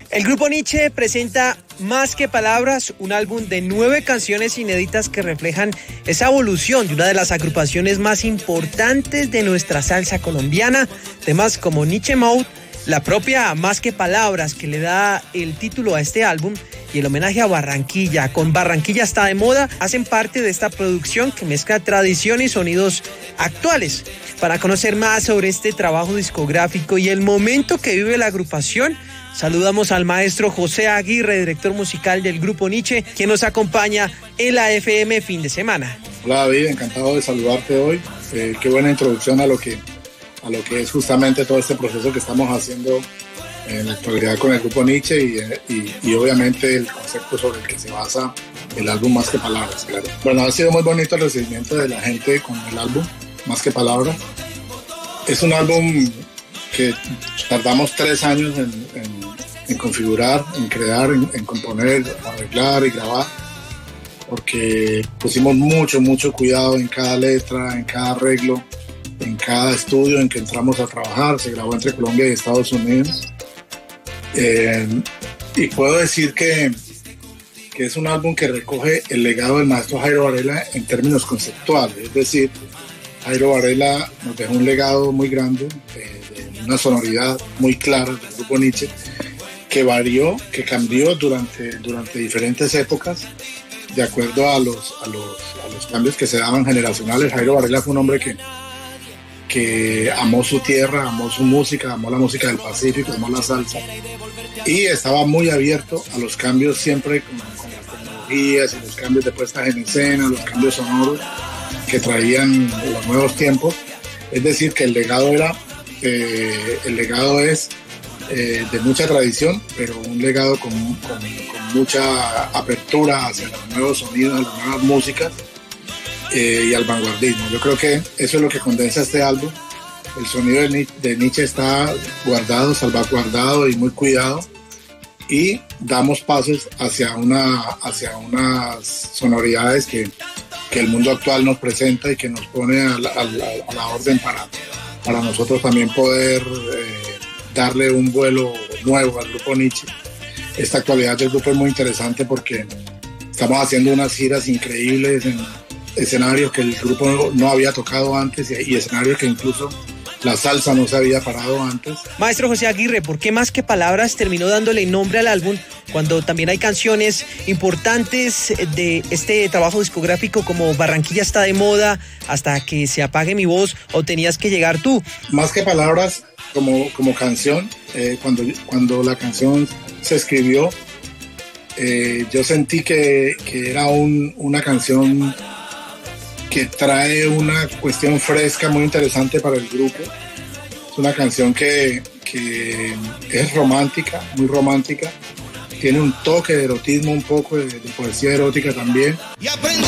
El grupo Nietzsche presenta Más que Palabras, un álbum de 9 canciones inéditas que reflejan esa evolución de una de las agrupaciones más importantes de nuestra salsa colombiana. Temas como Nietzsche Mode, la propia Más que Palabras, que le da el título a este álbum, y el homenaje a Barranquilla, con Barranquilla está de moda, hacen parte de esta producción que mezcla tradición y sonidos actuales. Para conocer más sobre este trabajo discográfico y el momento que vive la agrupación, saludamos al maestro José Aguirre, director musical del grupo Nietzsche, quien nos acompaña en la FM Fin de Semana. Hola David, encantado de saludarte hoy. Qué buena introducción a lo que es justamente todo este proceso que estamos haciendo en la actualidad con el grupo Nietzsche y obviamente el concepto sobre el que se basa el álbum Más que Palabras, claro. Bueno, ha sido muy bonito el recibimiento de la gente con el álbum Más que Palabras. Es un álbum que tardamos 3 años en configurar, en crear, en componer, arreglar y grabar, porque pusimos mucho cuidado en cada letra, en cada arreglo, en cada estudio en que entramos a trabajar. Se grabó entre Colombia y Estados Unidos. Y puedo decir que es un álbum que recoge el legado del maestro Jairo Varela en términos conceptuales. Es decir, Jairo Varela nos dejó un legado muy grande, de una sonoridad muy clara del grupo Nietzsche, que varió, que cambió durante diferentes épocas, de acuerdo a los cambios que se daban generacionales. Jairo Varela fue un hombre que amó su tierra, amó su música, amó la música del Pacífico, amó la salsa, y estaba muy abierto a los cambios siempre con las tecnologías y los cambios de puestas en escena, los cambios sonoros que traían los nuevos tiempos. Es decir, que el legado es de mucha tradición, pero un legado con mucha apertura hacia los nuevos sonidos, a las nuevas músicas y al vanguardismo. Yo creo que eso es lo que condensa este álbum. El sonido de Nietzsche está guardado, salvaguardado y muy cuidado, y damos pasos hacia unas sonoridades que el mundo actual nos presenta y que nos pone a la orden para nosotros también poder darle un vuelo nuevo al grupo Nietzsche. Esta actualidad del grupo es muy interesante porque estamos haciendo unas giras increíbles en escenarios que el grupo no había tocado antes y escenarios que incluso la salsa no se había parado antes. Maestro José Aguirre, ¿por qué Más que Palabras terminó dándole nombre al álbum cuando también hay canciones importantes de este trabajo discográfico como Barranquilla está de moda, Hasta que se apague mi voz o Tenías que llegar tú? Más que Palabras como canción, cuando la canción se escribió, yo sentí que era una canción que trae una cuestión fresca muy interesante para el grupo. Es una canción que es romántica, muy romántica. Tiene un toque de erotismo, un poco de poesía erótica también.